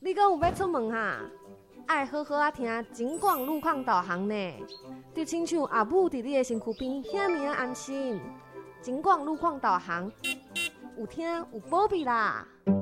你讲有要出门哈？爱好好啊听警广路况导航呢，就亲像阿母伫你的身躯边，遐尔啊安心。警广路况导航，有听有保庇啦。